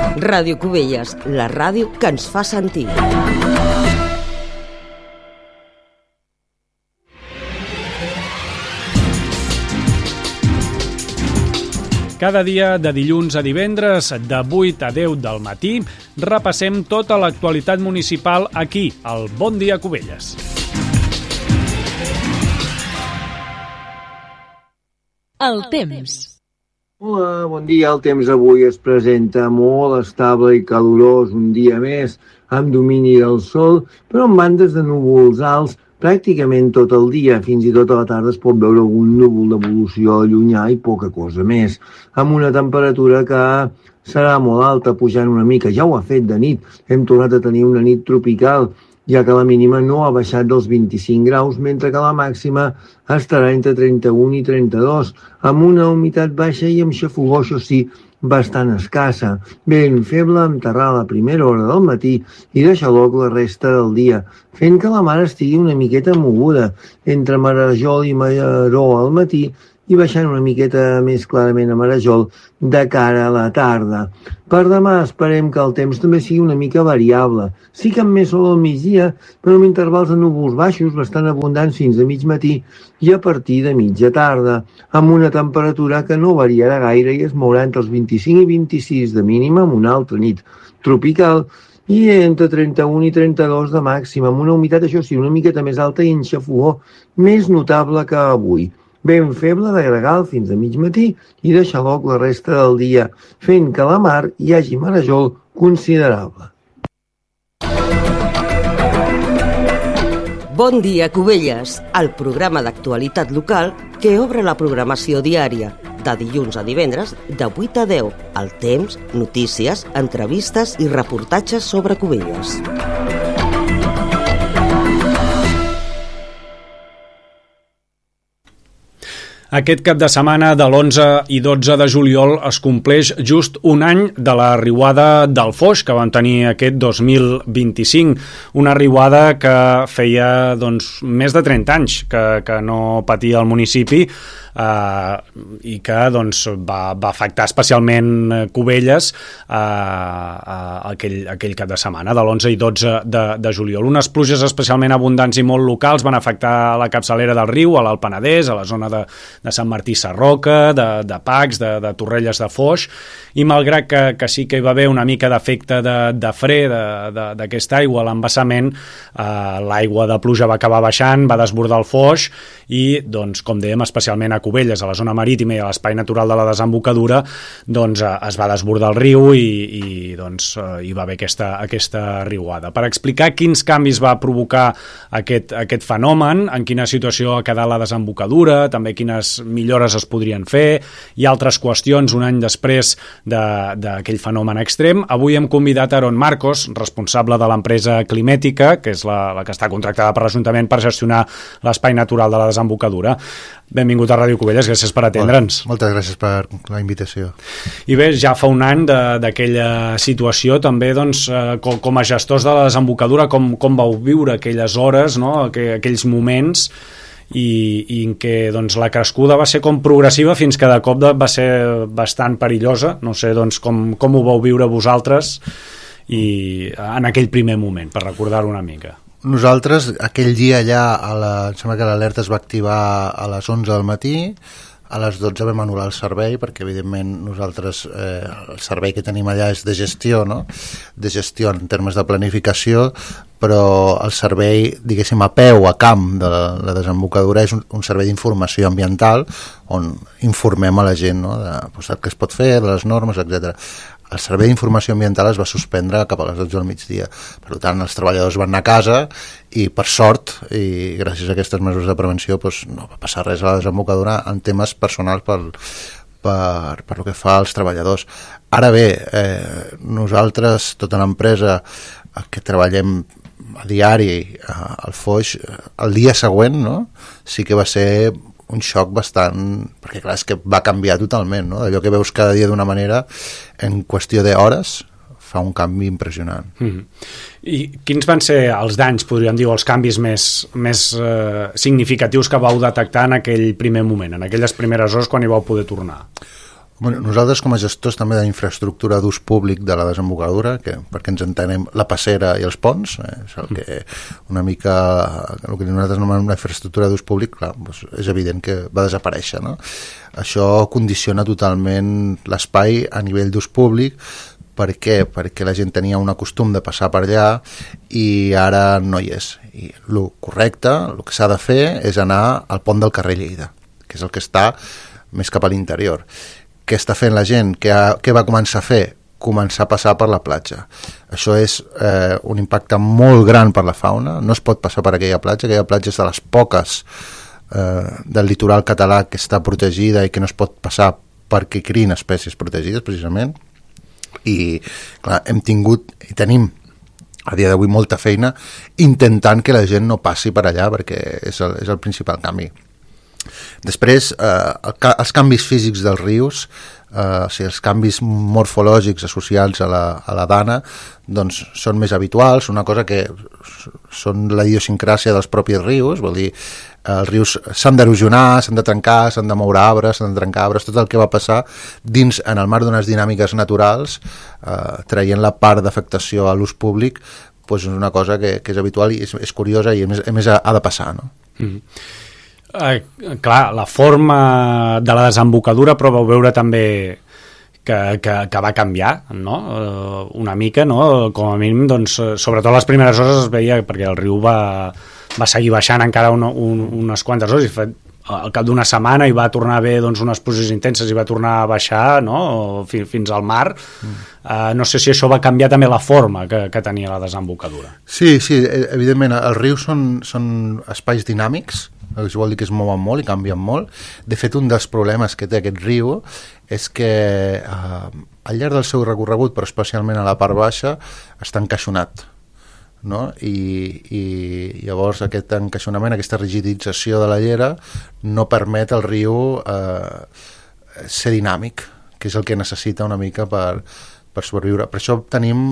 Ràdio Cubelles, la ràdio que ens fa sentir. Cada dia, de dilluns a divendres, de 8 a 10 del matí, repassem tota l'actualitat municipal aquí, al Bon Dia Cubelles. El temps. Hola, bon dia. El temps avui es presenta molt estable i calorós, un dia més, amb domini del sol, però amb bandes de núvols alts pràcticament tot el dia. Fins i tot a la tarda es pot veure algun núvol d'evolució llunyà i poca cosa més, amb una temperatura que serà molt alta, pujant una mica. Ja ho ha fet de nit, hem tornat a tenir una nit tropical, ja que la mínima no ha baixat dels 25 graus, mentre que la màxima estarà entre 31 i 32, amb una humitat baixa i amb xafogor, això sí, bastant escassa. Vent feble amb terral a primera hora del matí i de xaloc la resta del dia, fent que la mar estigui una miqueta moguda entre Marajol i Mallaró al matí i baixant una miqueta més clarament a Marajol de cara a la tarda. Per demà esperem que el temps també sigui una mica variable. Sí que amb més sol al migdia, però amb intervals de núvols baixos bastant abundants fins a mig matí i a partir de mitja tarda, amb una temperatura que no variarà gaire i es mourà entre els 25 i 26 de mínima, amb una altra nit tropical, i entre 31 i 32 de màxima, amb una humitat, això sí, una miqueta més alta i en xafogor més notable que avui. Vent feble de gregal fins a mig matí i de xaloc la resta del dia, fent que a la mar hi hagi marejol considerable. Bon dia, Cubelles, el programa d'actualitat local que obre la programació diària, de dilluns a divendres, de 8 a 10, el temps, notícies, entrevistes i reportatges sobre Cubelles. Aquest cap de setmana de l'11 i 12 de juliol es compleix just un any de la riuada del Foix que vam tenir aquest 2025. Una riuada que feia més de 30 anys que no patia el municipi i que va afectar especialment Cubelles aquell cap de setmana de l'11 i 12 de juliol. Unes pluges especialment abundants i molt locals van afectar la capçalera del riu, a l'Alt Penedès, a la zona de Sant Martí Sarroca, de Pacs, de Torrelles de Foix, i malgrat que sí que hi va haver una mica d'efecte de fre d'aquesta aigua a l'embassament, l'aigua de pluja va acabar baixant, va desbordar el Foix i, com dèiem, especialment a Cubelles, a la zona marítima i a l'espai natural de la desembocadura, es va desbordar el riu i hi va haver aquesta riuada. Per explicar quins canvis va provocar aquest fenomen, en quina situació ha quedat la desembocadura, també quines millores es podrien fer i altres qüestions un any després d'aquell fenomen extrem. Avui hem convidat a Aaron Marcos, responsable de l'empresa Climètica, que és la que està contractada per l'Ajuntament per gestionar l'espai natural de la desembocadura. Benvingut a Ràdio Cubelles, gràcies per atendre'ns. Moltes gràcies per la invitació. I bé, ja fa un any d'aquella situació, també com a gestors de la desembocadura, com vau viure aquelles hores, aquells moments, i en què la crescuda va ser com progressiva fins que de cop va ser bastant perillosa. No sé com ho vau viure vosaltres i en aquell primer moment, per recordar-ho una mica. Nosaltres, aquell dia ja, em sembla que l'alerta es va activar a les 11 del matí, a les 12 vam anul·lar el servei, perquè evidentment nosaltres el servei que tenim allà és de gestió, no? De gestió en termes de planificació, però el servei, diguéssim, a peu, a camp de la desembocadura és un servei d'informació ambiental on informem a la gent, no? De què es pot fer, de les normes, etc. El servei d'informació ambiental es va suspendre cap a les 12 del migdia. Per tant, els treballadors van anar a casa i, per sort, i gràcies a aquestes mesures de prevenció, no va passar res a la desembocadura en temes personals per el que fa als treballadors. Ara bé, nosaltres, tota l'empresa que treballem a diari al Foix, el dia següent, no? Sí que va ser un xoc bastant, perquè clar, és que va canviar totalment, no? Allò que veus cada dia d'una manera, en qüestió d'hores fa un canvi impressionant. I quins van ser els danys, podríem dir, els canvis més significatius que vau detectar en aquell primer moment, en aquelles primeres hores quan hi vau poder tornar? Bueno, nosaltres com a gestors també d'infraestructura d'ús públic de la desembocadura, perquè ens entenem la passera i els ponts, és el que una mica el que nosaltres anomenem la infraestructura d'ús públic, clar, doncs és evident que va desaparèixer, no? Això condiciona totalment l'espai a nivell d'ús públic. Per què? Perquè la gent tenia un costum de passar per allà i ara no hi és. I el correcte, el que s'ha de fer és anar al pont del carrer Lleida, que és el que està més cap a l'interior. Què està fent la gent? Què va començar a fer? Començar a passar per la platja. Això és un impacte molt gran per la fauna. No es pot passar per aquella platja és de les poques del litoral català que està protegida i que no es pot passar perquè crien espècies protegides, precisament. I clar, hem tingut i tenim a dia d'avui molta feina intentant que la gent no passi per allà, perquè és el principal canvi. Després, els canvis físics dels rius, o sigui, els canvis morfològics associats a la dana, doncs són més habituals, una cosa que són la idiosincràsia dels propis rius, vol dir, els rius s'han d'erosionar, s'han de trencar, s'han de moure arbres, s'han de trencar arbres, tot el que va passar dins, en el marc d'unes dinàmiques naturals, traient la part d'afectació a l'ús públic, doncs és una cosa que és habitual i és curiosa i a més ha de passar, no? Clar, la forma de la desembocadura, però vau veure també que va canviar, no? Una mica, no? Com a mínim, doncs, sobretot les primeres hores es veia, perquè el riu va seguir baixant encara unes quantes hores, i al cap d'una setmana hi va tornar a haver doncs, unes pluges intenses i va tornar a baixar, no? Fins al mar. No sé si això va canviar també la forma que tenia la desembocadura. Sí, evidentment, els rius són espais dinàmics, això vol dir que es mouen molt i canvien molt. De fet, un dels problemes que té aquest riu és que al llarg del seu recorregut, però especialment a la part baixa, està encaixonat, no? I llavors aquest encaixonament, aquesta rigidització de la llera no permet al riu ser dinàmic, que és el que necessita una mica per sobreviure. Per això tenim,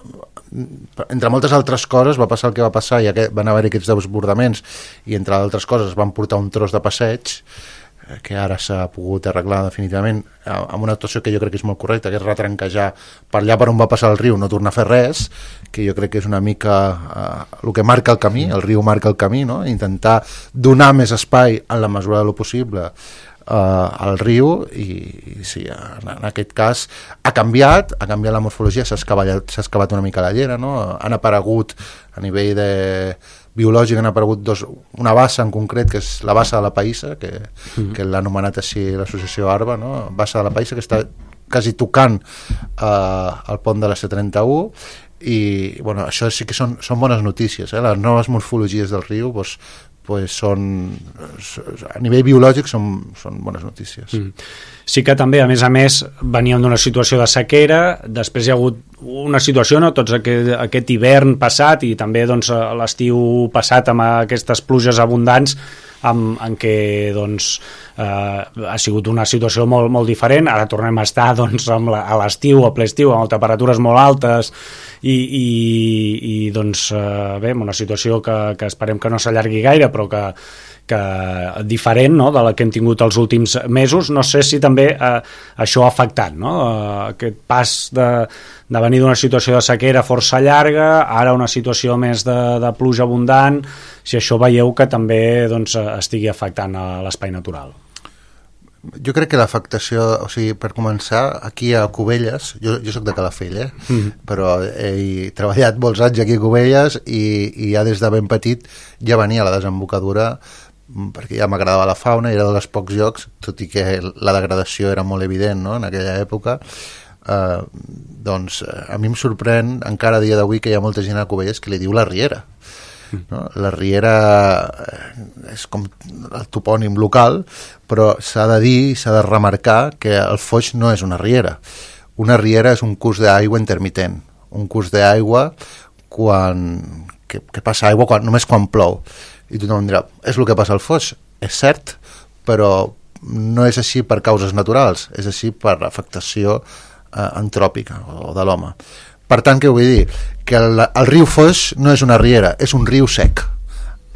entre moltes altres coses, va passar el que va passar i van haver aquests desbordaments i entre altres coses van portar un tros de passeig que ara s'ha pogut arreglar definitivament amb una actuació que jo crec que és molt correcta, que és retranquejar per allà per on va passar el riu, no tornar a fer res, que jo crec que és una mica el que marca el camí, el riu marca el camí, no? Intentar donar més espai en la mesura del possible al riu i sí, en aquest cas ha canviat la morfologia, s'ha excavat una mica la llera, no? Han aparegut a nivell biològic, han aparegut una bassa en concret, que és la bassa de la Païssa, que l'ha anomenat així l'associació ARBA, no? Bassa de la Païssa, que està quasi tocant el pont de la C31 i bueno, això sí que són bones notícies, les noves morfologies del riu són a nivell biològic són bones notícies. Sí que també, a més, veníem d'una situació de sequera, després hi ha hagut una situació, no? Tots aquest hivern passat i també doncs, l'estiu passat amb aquestes pluges abundants en què doncs, ha sigut una situació molt, molt diferent. Ara tornem a estar doncs, a l'estiu, a ple estiu, amb temperatures molt altes i doncs, bé, una situació que esperem que no s'allargui gaire, però que diferent, no?, de la que hem tingut els últims mesos. No sé si també això ha afectat, no? Aquest pas de venir d'una situació de sequera força llarga, ara una situació més de pluja abundant, si això veieu que també doncs, estigui afectant a l'espai natural. Jo crec que l'afectació, o sigui, per començar, aquí a Cubelles, jo soc de Calafell, però he treballat molts anys aquí a Cubelles i ja des de ben petit ja venia a la desembocadura perquè ja m'agradava la fauna i era dels pocs llocs, tot i que la degradació era molt evident, no?, en aquella època. Doncs a mi em sorprèn encara a dia d'avui que hi ha molta gent a Cubelles que li diu la Riera, no? La Riera és com el topònim local, però s'ha de dir, s'ha de remarcar que el Foix no és una riera. Una riera és un curs d'aigua intermitent, un curs d'aigua que passa aigua només quan plou. I tothom dirà, és el que passa al Foix. És cert, però no és així per causes naturals, és així per afectació antròpica o de l'home. Per tant, què vull dir? Que el riu Foix no és una riera, és un riu sec.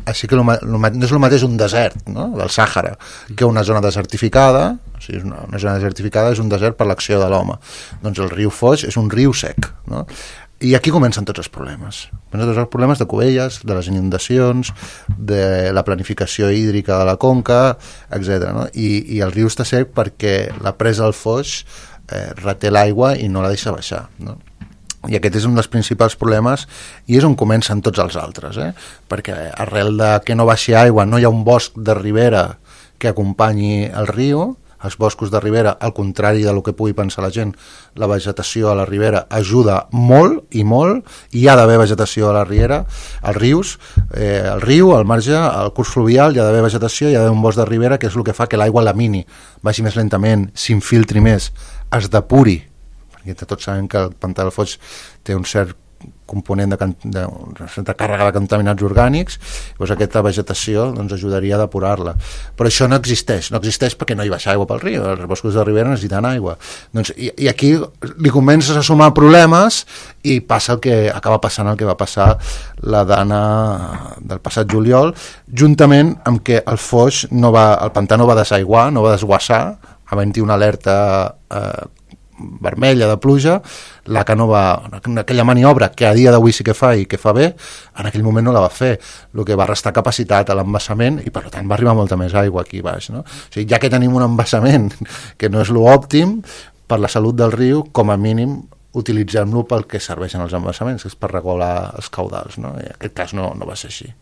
Així que no és el mateix un desert, no?, del Sàhara, que una zona desertificada. O sigui, una zona desertificada és un desert per l'acció de l'home. Doncs el riu Foix és un riu sec, no? I aquí comencen tots els problemes. Comencen tots els problemes de Cubelles, de les inundacions, de la planificació hídrica de la conca, etc. No? I el riu està sec perquè la presa del Foix reté l'aigua i no la deixa baixar, no? I aquest és un dels principals problemes i és on comencen tots els altres, perquè arrel de que no baixi aigua no hi ha un bosc de ribera que acompanyi el riu. Els boscos de ribera, al contrari del que pugui pensar la gent, la vegetació a la ribera ajuda molt, i hi ha d'haver vegetació a la ribera, als rius, el riu, al marge, al curs fluvial, hi ha d'haver vegetació, hi ha d'haver un bosc de ribera, que és el que fa que l'aigua lamini, vagi més lentament, s'infiltri més, es depuri, perquè tots sabem que el pantà del Foix té un cert component de càrrega de contaminants orgànics, doncs aquesta vegetació doncs, ajudaria a depurar-la. Però això no existeix perquè no hi baixa aigua pel riu, els boscos de ribera necessiten aigua. Doncs, i aquí li comences a sumar problemes i passa acaba passant el que va passar la Dana del passat juliol, juntament amb que el Foix el pantà no va desaiguar, no va desguassar, havent-hi una alerta vermella de pluja, la que no va, aquella maniobra que a dia d'avui sí que fa i que fa bé, en aquell moment no la va fer, el que va restar capacitat a l'embassament i per tant va arribar molta més aigua aquí baix, no? O sigui, ja que tenim un embassament que no és l'òptim per la salut del riu, com a mínim utilitzem-lo pel que serveixen els embassaments, que és per regular els caudals, no? I en aquest cas no va ser així.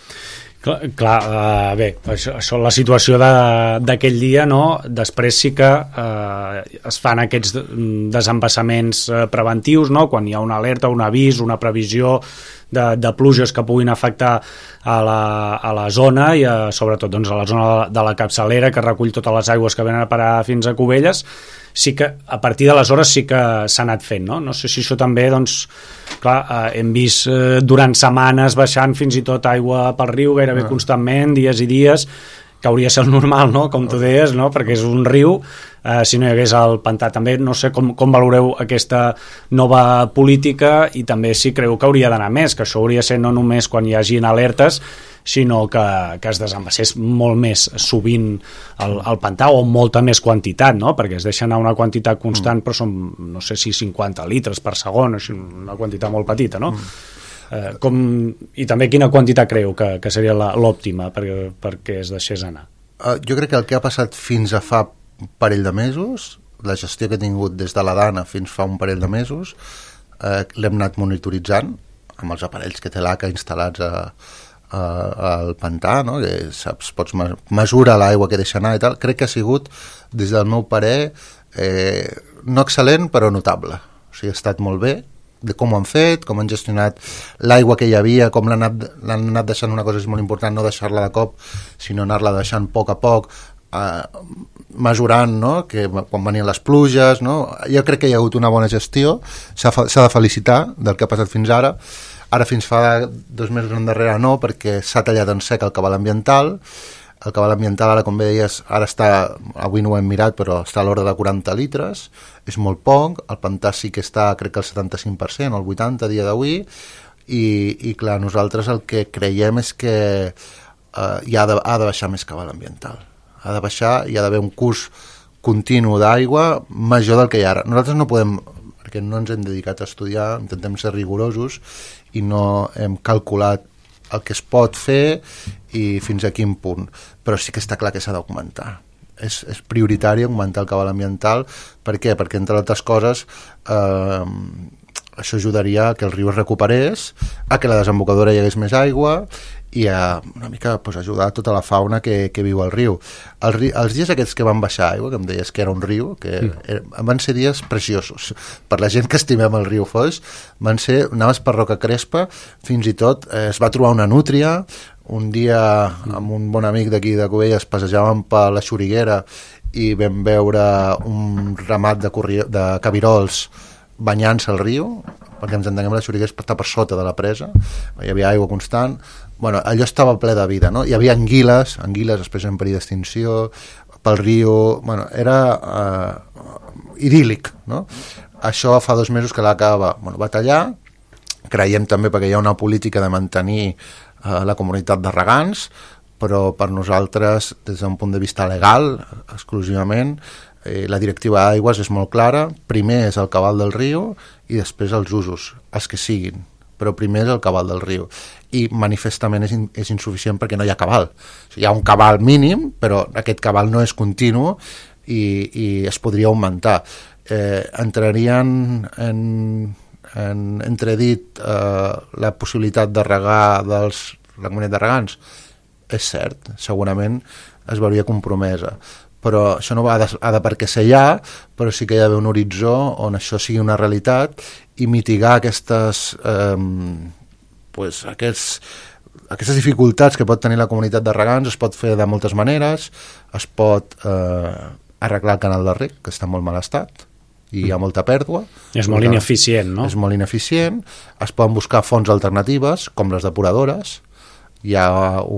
Bé, això la situació d'aquell dia, no? Després sí que es fan aquests desembassaments preventius, no? Quan hi ha una alerta, un avís, una previsió de pluges que puguin afectar a la zona i sobretot doncs, a la zona de la capçalera que recull totes les aigües que venen a parar fins a Cubelles. Sí que a partir d'aleshores sí que s'ha anat fent, no? No sé si això també, doncs, clar, hem vist durant setmanes baixant fins i tot aigua pel riu gairebé constantment, dies i dies, que hauria de ser el normal, no? Com tu deies, no? Perquè és un riu, si no hi hagués el pantà. També no sé com valoreu aquesta nova política i també si creu que hauria d'anar més, que això hauria de ser no només quan hi hagin alertes, sinó que es desembassés molt més sovint el pantà o molta més quantitat, no? Perquè es deixa anar una quantitat constant, però són, no sé si 50 litres per segon, una quantitat molt petita, no? I també quina quantitat creu que seria l'òptima perquè es deixés anar? Jo crec que el que ha passat fins a fa un parell de mesos, la gestió que he tingut des de la Dana fins fa un parell de mesos, l'hem anat monitoritzant amb els aparells que té l'ACA instal·lats al pantà, no? Que saps, pots mesurar l'aigua que deixa anar i tal. Crec que ha sigut, des del meu parer, no excel·lent però notable. O sigui, ha estat molt bé de com ho han fet, com han gestionat l'aigua que hi havia, com l'han anat deixant. Una cosa és molt important, no deixar-la de cop, sinó anar-la deixant a poc, mesurant, no? Que quan venien les pluges, no? Jo crec que hi ha hagut una bona gestió, s'ha de felicitar del que ha passat fins ara. Ara fins fa 2 mesos endarrere no, perquè s'ha tallat en sec el cabal ambiental. El cabal ambiental, ara com bé deies, ara està, avui no ho hem mirat, però està a l'ordre de 40 litres, és molt poc. El pantà sí que està, crec que el 75%, el 80% a dia d'avui, i clar, nosaltres el que creiem és que ha de baixar més cabal ambiental. Ha de baixar, hi ha d'haver un curs continu d'aigua major del que hi ha ara. Nosaltres no podem, perquè no ens hem dedicat a estudiar, intentem ser rigorosos i no hem calculat el que es pot fer i fins a quin punt, però sí que està clar que s'ha d'augmentar. És prioritari augmentar el cabal ambiental. Per què? Perquè, entre altres coses, això ajudaria a que el riu es recuperés, a que la desembocadura hi hagués més aigua i a una mica ajudar tota la fauna que viu al riu. Els dies aquests que van baixar aigua, que em deies que era un riu, van ser dies preciosos. Per la gent que estimem el riu Foix, anaves per Roca Crespa, fins i tot es va trobar una nútria. Un dia amb un bon amic d'aquí de Cubelles passejàvem per la Xuriguera i vam veure un ramat de cabirols banyant-se al riu, perquè ens entenguem, la Xuriguera està per sota de la presa, hi havia aigua constant. Bueno, allò estava ple de vida, no? Hi havia anguiles després en perill d'extinció, pel riu. Bueno, era idíl·lic, no? Això fa 2 mesos que l'ACA va tallar. Creiem també, perquè hi ha una política de mantenir la comunitat de regants, però per nosaltres, des d'un punt de vista legal, exclusivament, la directiva d'aigües és molt clara. Primer és el cabal del riu i després els usos, els que siguin, però primer és el cabal del riu, i manifestament és insuficient perquè no hi ha cabal. O sigui, hi ha un cabal mínim, però aquest cabal no és continu i es podria augmentar. Entrarien en entredit la possibilitat de regar la comunitat de regants. És cert, segurament es veuria compromesa, però això no ha de perquè ser ja, però sí que hi ha d'haver un horitzó on això sigui una realitat i mitigar aquestes dificultats que pot tenir la comunitat de regants. Es pot fer de moltes maneres, es pot arreglar el canal de reg, que està en molt mal estat i hi ha molta pèrdua. És molt ineficient, no? És molt ineficient. Es poden buscar fonts alternatives, com les depuradores. Hi ha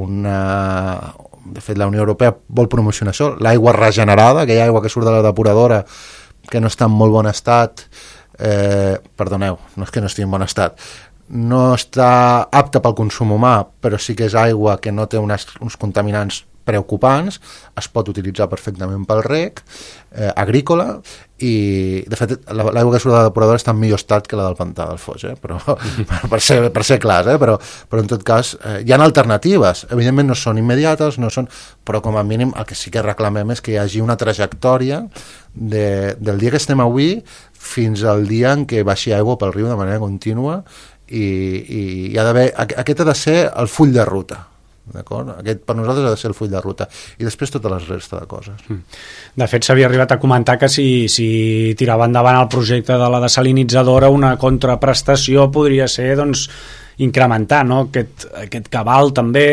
de fet, la Unió Europea vol promocionar això, l'aigua regenerada, aquella aigua que surt de la depuradora que no està en molt bon estat, perdoneu, no és que no estigui en bon estat, no està apta pel consum humà, però sí que és aigua que no té uns contaminants preocupants, es pot utilitzar perfectament pel reg agrícola, i de fet l'aigua que surt de la depuradora està en millor estat que la del pantà del Foix, però per ser clars, però en tot cas hi ha alternatives, evidentment no són immediates, però com a mínim el que sí que reclamem és que hi hagi una trajectòria del dia que estem avui fins al dia en què baixi aigua pel riu de manera contínua, i hi ha d'haver, aquest ha de ser el full de ruta. D'acord? Aquest per nosaltres ha de ser el full de ruta, i després tota la resta de coses. De fet, s'havia arribat a comentar que si tirava endavant el projecte de la desalinitzadora, una contraprestació podria ser incrementar, no? aquest cabal també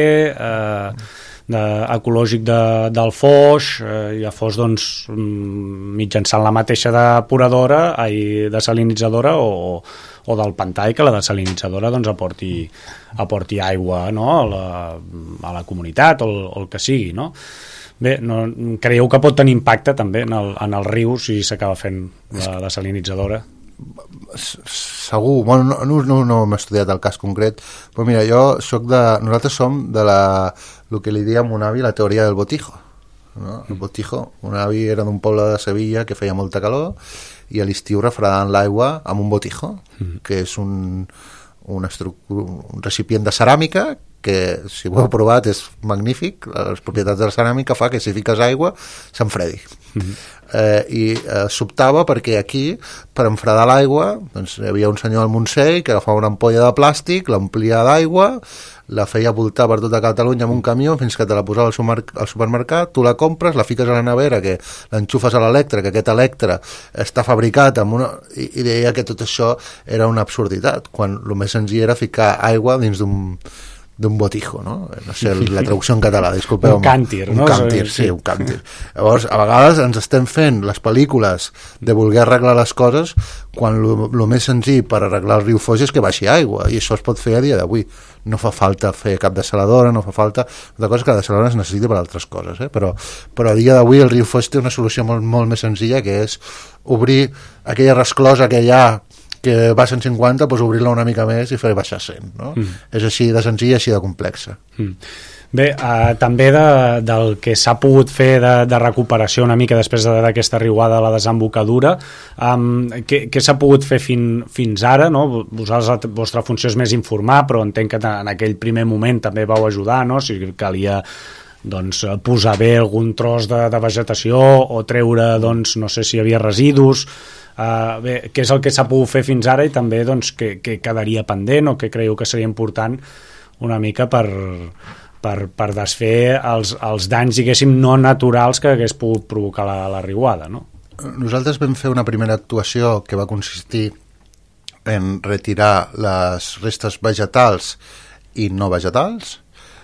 ecològic del Foix, i el Foix mitjançant la mateixa depuradora, desalinitzadora o del pantà, i que la desalinitzadora aporti aigua, no? a la comunitat o el que sigui, no? Bé, creieu que pot tenir impacte també en el riu si s'acaba fent la desalinitzadora? Segur, bueno, no m'he estudiat el cas concret, però mira, nosaltres som de el que li deia a mon avi la teoria del botijo, no? El botijo, mon avi era d'un poble de Sevilla que feia molta calor, i a l'estiu refredant l'aigua amb un botijo, que és un recipient de ceràmica que, si ho heu provat, és magnífic. Les propietats de la ceràmica fa que si fiques aigua s'enfredi. I sobtava perquè aquí, per enfredar l'aigua, hi havia un senyor al Montseny que agafava una ampolla de plàstic, l'omplia d'aigua, la feia voltar per tota Catalunya amb un camió fins que te la posava al supermercat, tu la compres, la fiques a la nevera, que l'enxufes a l'Electra, que aquest Electra està fabricat amb i deia que tot això era una absurditat, quan el més senzill era ficar aigua dins d'un botijo, no? No sé la traducció en català, disculpeu. Un càntir, no? Un càntir, sí, un càntir. Llavors, a vegades ens estem fent les pel·lícules de voler arreglar les coses quan el més senzill per arreglar el riu Foix és que baixi aigua, i això es pot fer a dia d'avui. No fa falta fer cap dessaladora, no fa falta... Una cosa que la dessaladora es necessita per altres coses, però a dia d'avui el riu Foix té una solució molt, molt més senzilla, que és obrir aquella resclosa que hi ha que va a 150, doncs obrir-la una mica més i fer baixar 100, no? És així de senzill i així de complexa. Bé, també del que s'ha pogut fer de recuperació una mica després d'aquesta riuada a la desembocadura, què s'ha pogut fer fins ara, no? Vosaltres, la vostra funció és més informar, però entenc que en aquell primer moment també vau ajudar, no? Si calia posar bé algun tros de vegetació o treure, no sé si hi havia residus. Bé, què és el que s'ha pogut fer fins ara, i també què quedaria pendent o què creieu que seria important una mica per desfer els danys, diguéssim, no naturals que hagués pogut provocar la riuada, no? Nosaltres vam fer una primera actuació que va consistir en retirar les restes vegetals i no vegetals.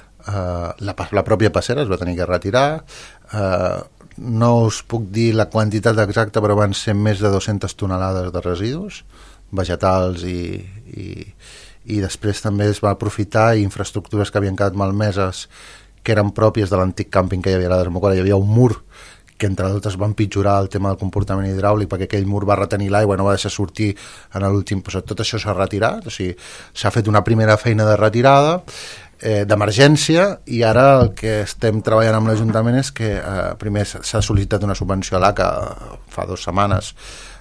La pròpia passera es va tenir que retirar. No us puc dir la quantitat exacta, però van ser més de 200 tonelades de residus vegetals, i després també es va aprofitar infraestructures que havien quedat malmeses, que eren pròpies de l'antic càmping que hi havia a la desembocadura. Hi havia un mur que entre altres va empitjorar el tema del comportament hidràulic perquè aquell mur va retenir l'aigua i no va deixar sortir en l'últim... Tot això s'ha retirat, o sigui, s'ha fet una primera feina de retirada, d'emergència, i ara el que estem treballant amb l'Ajuntament és que primer s'ha sol·licitat una subvenció a l'ACA fa 2 setmanes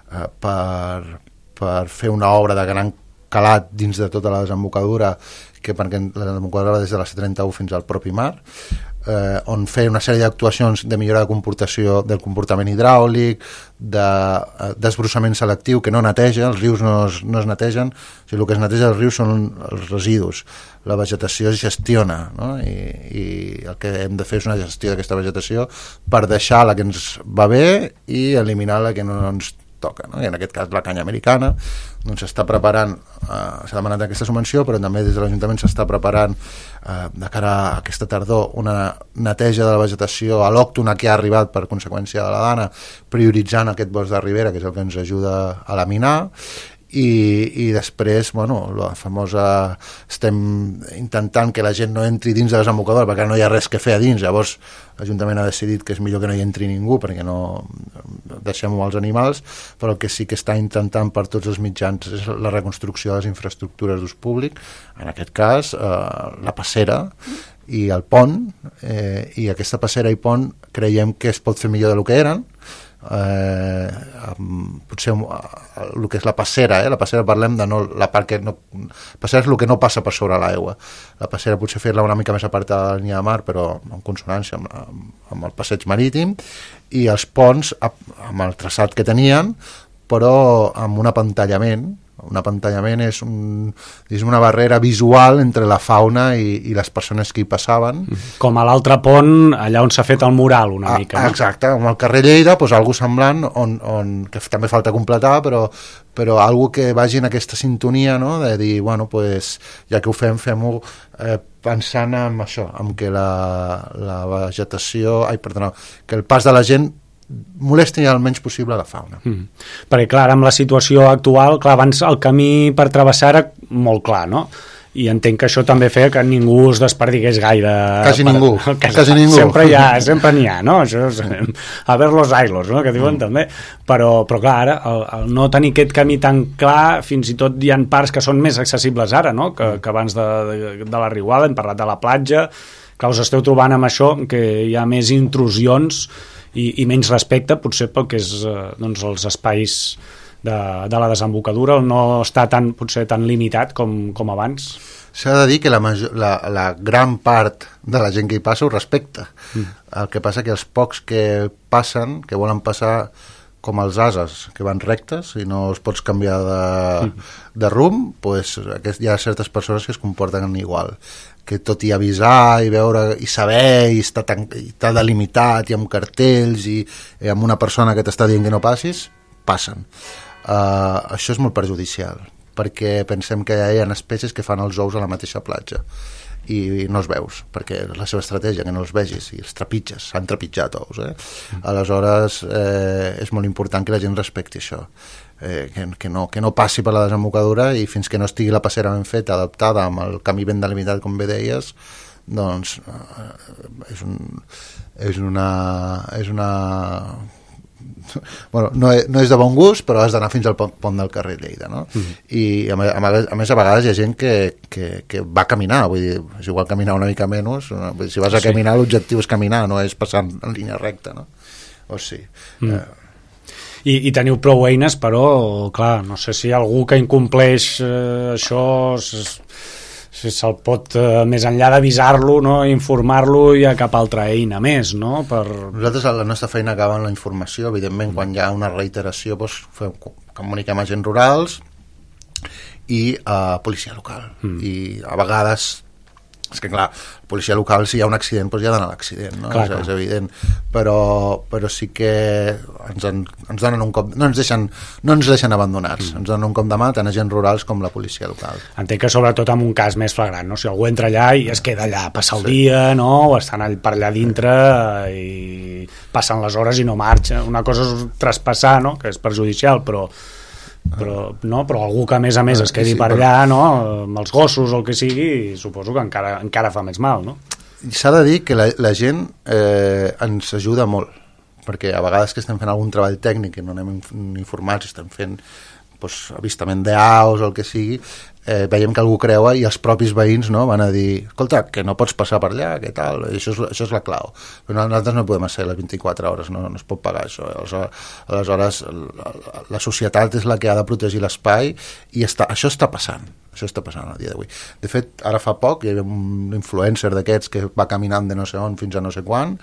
per fer una obra de gran calat dins de tota la desembocadura, perquè la desembocadura va des de la C31 fins al propi mar, on feia una sèrie d'actuacions de millora del comportament hidràulic, de desbrossament selectiu, que no neteja, els rius no es netegen, o sigui, el que es neteja dels rius són els residus, la vegetació es gestiona, no? I el que hem de fer és una gestió d'aquesta vegetació per deixar la que ens va bé i eliminar la que no ens toca, no? I en aquest cas la canya americana, doncs s'està preparant, s'ha demanat aquesta subvenció, però també des de l'Ajuntament s'està preparant de cara a aquesta tardor una neteja de la vegetació al·lòctona que ha arribat per conseqüència de la dana, prioritzant aquest bosc de ribera, que és el que ens ajuda a laminar, i després, la famosa, estem intentant que la gent no entri dins de la desembocadura perquè no hi ha res que fer a dins, llavors l'Ajuntament ha decidit que és millor que no hi entri ningú perquè no deixem-ho als animals, però el que sí que està intentant per tots els mitjans és la reconstrucció de les infraestructures d'ús públic, en aquest cas la passera i el pont, i aquesta passera i pont creiem que es pot fer millor del que eren. Potser el que és la passera, la passera parlem de la part que no, passera és el que no passa per sobre l'aigua, la passera potser fer-la una mica més apartada de la línia de mar, però en consonància amb el passeig marítim, i els ponts amb el traçat que tenien, però amb un apantallament. Un apantallament és una barrera visual entre la fauna i les persones que hi passaven. Com a l'altre pont, allà on s'ha fet el mural una mica. No? Exacte, amb el carrer Lleida, algo semblant, on que també falta completar, però algo que vagi en aquesta sintonia, no? De dir, ja que ho fem-ho pensant en això, en que la vegetació, que el pas de la gent molesti el menys possible la fauna. Perquè, clar, amb la situació actual, abans el camí per travessar era molt clar, no? I entenc que això també feia que ningú es desperdigués gaire. Quasi ningú. Sempre n'hi ha, no? Això és a ver los ailos, no? Que diuen també. Però clar, ara, el no tenir aquest camí tan clar, fins i tot hi ha parts que són més accessibles ara, no? Que abans de la riuada, hem parlat de la platja. Clar, us esteu trobant amb això, que hi ha més intrusions i menys respecte, potser pel que és els espais de la desembocadura, no està potser tan limitat com abans. S'ha de dir que la gran part de la gent que hi passa ho respecta. El que passa que els pocs que passen, que volen passar com els ases, que van rectes i no els pots canviar de rumb, hi ha certes persones que es comporten igual, que tot i avisar i veure i saber i està delimitat i amb cartells i amb una persona que t'està dient que no passis, passen. Això és molt perjudicial, perquè pensem que hi ha espècies que fan els ous a la mateixa platja i no els veus, perquè és la seva estratègia, que no els vegis, i els trepitges, s'han trepitjat ous. Aleshores, és molt important que la gent respecti això, que no passi per la desembocadura, i fins que no estigui la passera ben feta, adaptada, amb el camí ben delimitat, com bé deies, doncs és una no és de bon gust, però has d'anar fins al pont del carrer Lleida, no? I a més a vegades hi ha gent que va caminar, vull dir, és igual caminar una mica menys, si vas a caminar l'objectiu és caminar, no és passar en línia recta, no? O sigui... I teniu prou eines, però, clar, no sé si algú que incompleix això, si se'l pot, més enllà d'avisar-lo, no, informar-lo, hi ha cap altra eina més, no? Nosaltres, la nostra feina acaba en la informació, evidentment, quan hi ha una reiteració, comuniquem agents rurals i policia local. I a vegades... És que, clar, policia local, si hi ha un accident, doncs hi ha d'anar a l'accident, no? És evident. Però sí que ens donen un cop... No ens deixen abandonats. Ens donen un cop de mà, tant agents rurals com la policia local. Entenc que sobretot en un cas més flagrant, no? Si algú entra allà i es queda allà a passar el dia, no? O estan per allà dintre i passen les hores i no marxa. Una cosa és traspassar, no? Que és perjudicial, però algú que a més es quedi per allà, no? Amb els gossos o el que sigui, suposo que encara fa més mal, no? S'ha de dir que la gent ens ajuda molt, perquè a vegades que estem fent algun treball tècnic i no anem informats, estem fent avistament d'aus o el que sigui, veiem que algú creua i els propis veïns, no, van a dir, escolta, que no pots passar per allà, que tal, i això és la clau. Però nosaltres no podem ser les 24 hores, no es pot pagar això. Aleshores, la societat és la que ha de protegir l'espai i això està passant. Això està passant al dia d'avui. De fet, ara fa poc hi havia un influencer d'aquests que va caminant de no sé on fins a no sé quan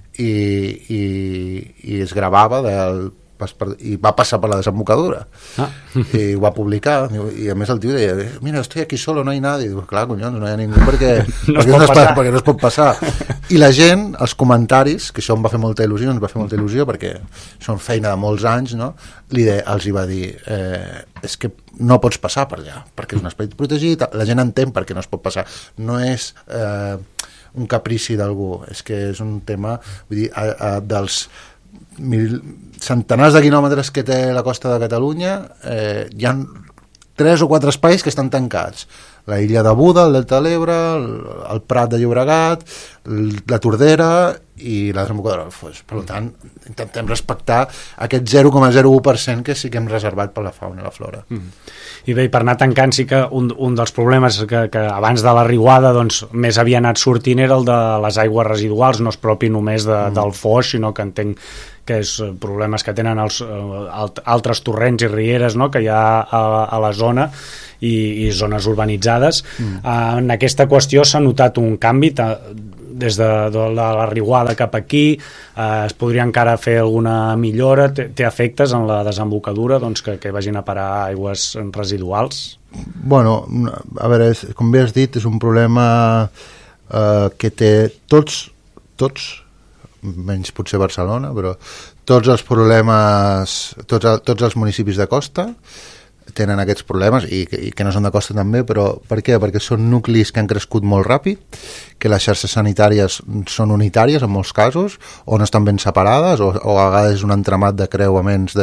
i es gravava i va passar per la desembocadura i ho va publicar i a més el tio deia, mira, estoy aquí solo, no hay nadie, i diu, clar, collons, no hi ha ningú perquè no es pot passar i la gent, els comentaris, que això em va fer molta il·lusió perquè són feina de molts anys, no? Els hi va dir és que no pots passar per allà perquè és un espai protegit, la gent entén per què no es pot passar, no és un caprici d'algú, és que és un tema, vull dir, dels centenars de quilòmetres que té la costa de Catalunya, hi ha 3 o 4 espais que estan tancats. La illa de Buda, el Delta de l'Ebre, el Prat de Llobregat, la Tordera i la desembocadura del Foix. Per tant, intentem respectar aquest 0,01% que sí que hem reservat per la fauna i la flora. I bé, per anar tancant, sí que un dels problemes que abans de la riuada doncs, més havia anat sortint era el de les aigües residuals, no és propi només del Foix, sinó que entenc que és problemes que tenen els altres torrents i rieres, no?, que hi ha a la zona i zones urbanitzades. En aquesta qüestió s'ha notat un canvi des de la riuada cap aquí, es podria encara fer alguna millora, té efectes en la desembocadura doncs, que vagin a parar aigües residuals? Bueno, a veure, com bé has dit, és un problema que té tots, menys potser Barcelona, però tots els problemes, tots els municipis de costa tenen aquests problemes i que no són de costa també, però per què? Perquè són nuclis que han crescut molt ràpid, que les xarxes sanitàries són unitàries en molts casos, o no estan ben separades, o a vegades és un entramat de creuaments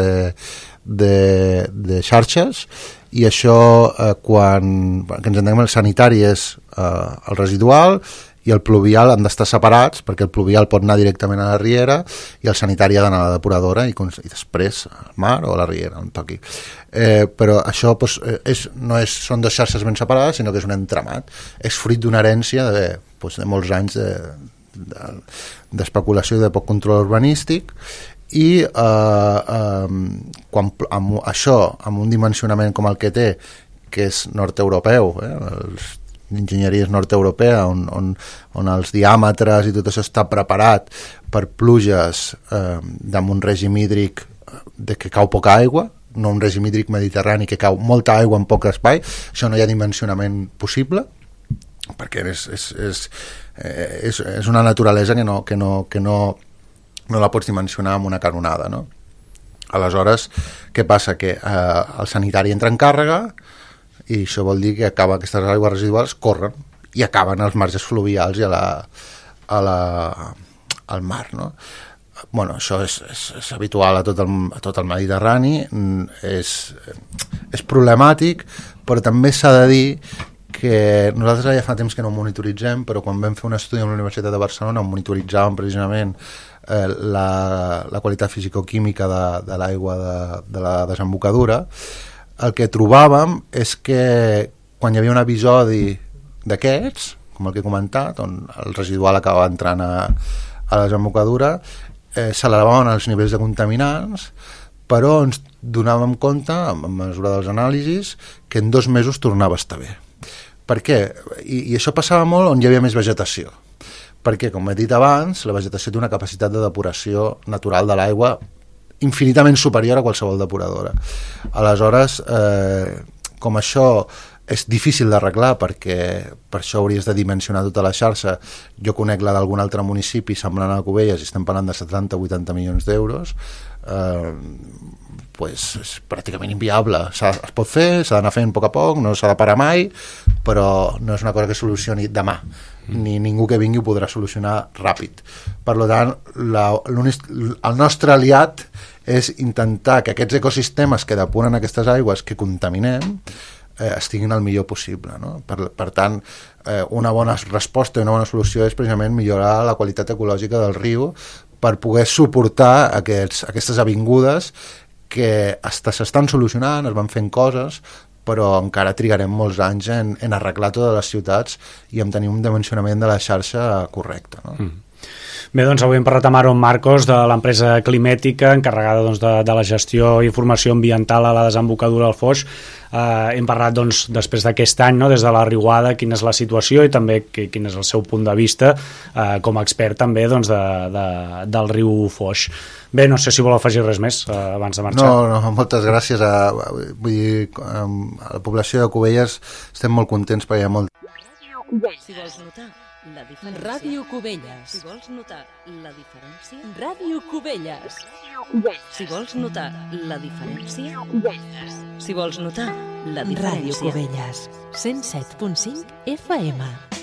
de xarxes, i això quan que ens entenguem, el sanitari és el residual i el pluvial han d'estar separats perquè el pluvial pot anar directament a la riera i el sanitari ha d'anar a la depuradora i després al mar o a la riera, on toqui. Però això doncs, són dues xarxes ben separades, sinó que és un entramat. És fruit d'una herència de molts anys d'especulació i de poc control urbanístic i quan això, amb un dimensionament com el que té, que és nord-europeu, l'enginyeria és nord-europea, on els diàmetres i tot això està preparat per pluges amb un règim hídric de que cau poca aigua, no un règim hídric mediterrani que cau molta aigua en poc espai, això no hi ha dimensionament possible, perquè és una naturalesa que no la pots dimensionar amb una canonada, no? Aleshores, què passa? Que el sanitari entra en càrrega i això vol dir que aquestes aigües residuals corren i acaben als marges fluvials i al mar, no? Bueno, això és habitual a tot el Mediterrani, és problemàtic, però també s'ha de dir que nosaltres ja fa temps que no monitoritzem, però quan vam fer un estudi a la Universitat de Barcelona on monitoritzàvem precisament la qualitat fisicoquímica de l'aigua de la desembocadura, el que trobàvem és que quan hi havia un episodi d'aquests, com el que he comentat, on el residual acaba entrant a la desembocadura, s'elevaven els nivells de contaminants, però ens donàvem compte, a mesura dels anàlisis, que en 2 mesos tornava a estar bé. Per què? I això passava molt on hi havia més vegetació. Perquè, com he dit abans, la vegetació té una capacitat de depuració natural de l'aigua infinitament superior a qualsevol depuradora. Aleshores, com això és difícil d'arreglar perquè per això hauries de dimensionar tota la xarxa, jo conec la d'algun altre municipi semblant a Cubelles i estem parlant de 70-80 milions d'euros, és pràcticament inviable. Es pot fer, s'ha d'anar fent a poc a poc, no s'ha de parar mai, però no és una cosa que solucioni demà, ni ningú que vingui ho podrà solucionar ràpid. Per tant, el nostre aliat és intentar que aquests ecosistemes que depuren aquestes aigües que contaminem estiguin el millor possible, no? Per tant, una bona resposta i una bona solució és precisament millorar la qualitat ecològica del riu per poder suportar aquestes avingudes que s'estan solucionant, es van fent coses, però encara trigarem molts anys en arreglar totes les ciutats i en tenir un dimensionament de la xarxa correcte, no? Bé, doncs avui hem parlat amb Aaron Marcos de l'empresa Climètica, encarregada doncs, de la gestió i informació ambiental a la desembocadura del Foix. Hem parlat doncs, després d'aquest any, no? Des de la riuada, quina és la situació i també quin és el seu punt de vista com a expert també doncs, del riu Foix. Bé, no sé si vol afegir res més abans de marxar. No, moltes gràcies. Vull dir, a la població de Cubelles estem molt contents perquè hi ha molt... Si vols notar la diferència. Ràdio Cubelles. Si vols notar la diferència. Ràdio Cubelles. Si vols notar la diferència. Si vols notar la diferència. Ràdio Cubelles. 107.5 FM.